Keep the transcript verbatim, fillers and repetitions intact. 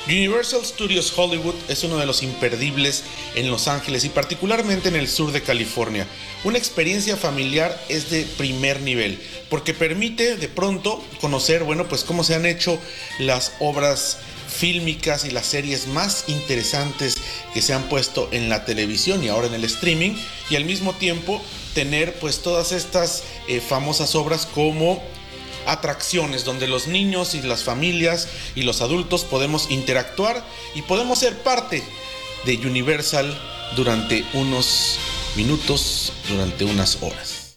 Universal Studios Hollywood es uno de los imperdibles en Los Ángeles y particularmente en el sur de California. Una experiencia familiar es de primer nivel porque permite de pronto conocer, bueno, pues cómo se han hecho las obras fílmicas y las series más interesantes que se han puesto en la televisión y ahora en el streaming, y al mismo tiempo tener pues todas estas eh, famosas obras como atracciones donde los niños y las familias y los adultos podemos interactuar y podemos ser parte de Universal durante unos minutos, durante unas horas.